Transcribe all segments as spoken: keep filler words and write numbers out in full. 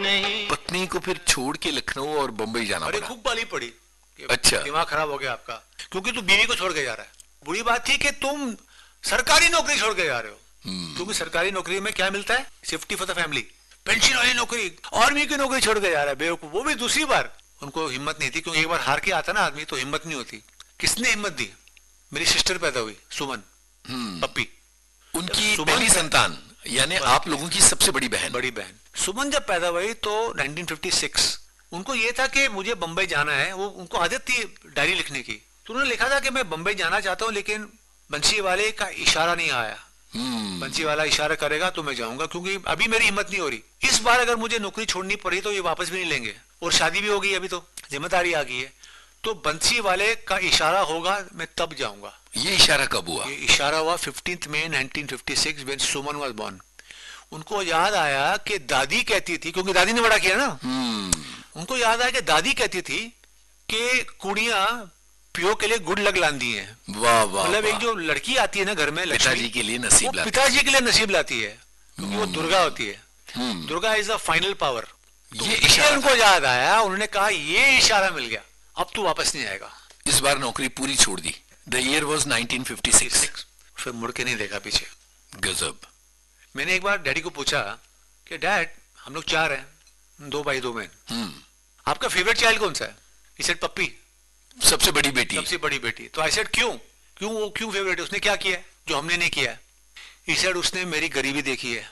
नहीं। पत्नी को फिर छोड़ के लखनऊ और बंबई जाना अरे पड़ा। खूब गाली पड़ी। अच्छा, दिमाग खराब हो गया आपका, क्योंकि तू बीवी को छोड़ के जा रहा है। बुरी बात थी कि तुम सरकारी नौकरी छोड़ के जा रहे हो, क्योंकि सरकारी नौकरी में क्या मिलता है, safety for the family, pension वाली नौकरी। आर्मी की नौकरी छोड़ के जा रहा है बेवकूफ, वो भी दूसरी बार। उनको हिम्मत नहीं थी, क्योंकि एक बार हार के आता ना आदमी तो हिम्मत नहीं होती। किसने हिम्मत दी? मेरी सिस्टर पैदा हुई, सुमन, पप्पी, उनकी पहली संतान, यानी आप लोगों की सबसे बड़ी बहन। बड़ी बहन सुमन जब पैदा हुई तो नाइनटीन फिफ्टी सिक्स, उनको ये था कि मुझे बंबई जाना है। वो उनको आदत थी डायरी लिखने की, तो उन्होंने लिखा था कि मैं बंबई जाना चाहता हूँ, लेकिन बंसी वाले का इशारा नहीं आया। बंसी वाला इशारा करेगा तो मैं जाऊंगा, क्योंकि अभी मेरी हिम्मत नहीं हो रही। इस बार अगर मुझे नौकरी छोड़नी पड़ी तो ये वापस भी नहीं लेंगे, और शादी भी हो गई, अभी तो जिम्मेदारी आ गई है, तो बंसी वाले का इशारा होगा, मैं तब जाऊंगा। ये इशारा कब हुआ? ये इशारा हुआ fifteenth May nineteen fifty six when Suman was born. उनको याद आया कि दादी कहती थी, क्योंकि दादी ने बड़ा किया ना, उनको याद आया कि दादी कहती थी कि कुड़ियां पियो के लिए गुड़ लग लांदी है। वाह वाह, मतलब एक जो लड़की आती है ना घर में, पिताजी के लिए नसीब लाती, पिताजी के लिए नसीब लाती है, क्योंकि वो दुर्गा होती है। Durga is the final power. ये इशारा उनको याद आया, उन्होंने कहा ये इशारा मिल गया, अब तू वापस नहीं आएगा। इस बार नौकरी पूरी छोड़ दी। The year was nineteen fifty six. फिर मुड़ के नहीं देखा पीछे। गजब। मैंने एक बार डैडी को पूछा कि डैड, हम लोग चार हैं, दो भाई दो बहन, आपका फेवरेट चाइल्ड कौन सा है? ही सेड पप्पी, सबसे बड़ी बेटी। सबसे बड़ी बेटी। तो आई सेड क्यों क्यों वो क्यों फेवरेट है? उसने क्या किया है जो हमने नहीं किया है? ही सेड उसने मेरी गरीबी देखी है।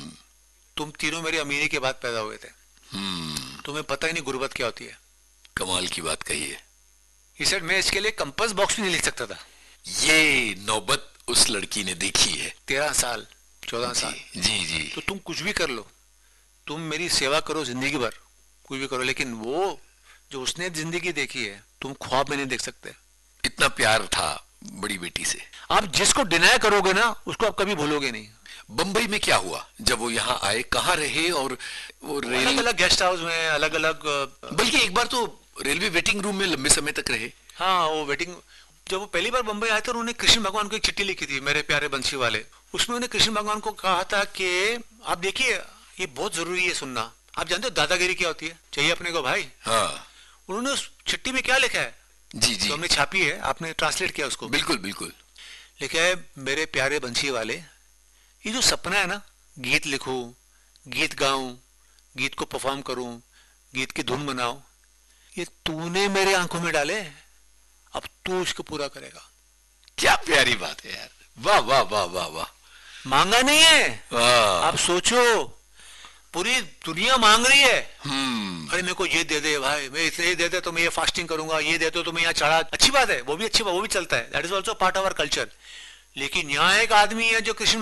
तुम तीनों मेरी अमीरी के बाद पैदा हुए थे, तुम्हें पता ही नहीं गुर्बत क्या होती है। कमाल की बात कही है। ही सेड मैं इसके लिए कंपास बॉक्स भी नहीं लिख सकता था। ये नौबत उस लड़की ने देखी है। तेरह साल चौदह साल। जी जी। तो तुम कुछ भी कर लो, तुम मेरी सेवा करो जिंदगी भर, कुछ भी करो, लेकिन वो जो उसने जिंदगी देखी है तुम ख्वाब में नहीं देख सकते। इतना प्यार था बड़ी बेटी से। आप जिसको डिनाय करोगे ना उसको आप कभी भूलोगे नहीं। बंबई में क्या हुआ जब वो यहाँ आए, कहाँ रहे? और वो रेल अलग अलग गेस्ट हाउस में, अलग अलग, बल्कि एक बार तो रेलवे वेटिंग रूम में लंबे समय तक रहे। हाँ, वो वेटिंग, जब वो पहली बार बंबई आए थे उन्होंने कृष्ण भगवान को एक चिट्ठी लिखी थी, मेरे प्यारे बंसी वाले। उसमें उन्होंने कृष्ण भगवान को कहा था कि आप देखिए, ये बहुत जरूरी है सुनना, आप जानते हो दादागिरी क्या होती है, चाहिए अपने को भाई। हाँ। उन्होंने उस चिट्ठी में क्या लिखा है? जी जी, तो हमने छापी है, आपने ट्रांसलेट किया उसको? बिल्कुल बिल्कुल। लिखा है, मेरे प्यारे बंसी वाले, ये जो सपना है ना, गीत लिखूं, गीत गाऊं, गीत को परफॉर्म करूं, गीत की धुन बनाओ, ये तूने मेरे आंखों में डाले, अब तू इसको पूरा करेगा। क्या प्यारी बात है यार, वाह वाह वाह वाह वाह। मांगा नहीं है, वाह। आप सोचो, पूरी दुनिया मांग रही है, हम्म। अरे मेरे को ये दे दे भाई, मैं इतने ये दे दे तो मैं ये फास्टिंग करूंगा, ये दे दो तो मैं यहाँ चढ़ा, अच्छी बात है, वो भी अच्छी बात, वो भी चलता है, that is also part of our culture. लेकिन यहाँ एक आदमी है जो कृष्ण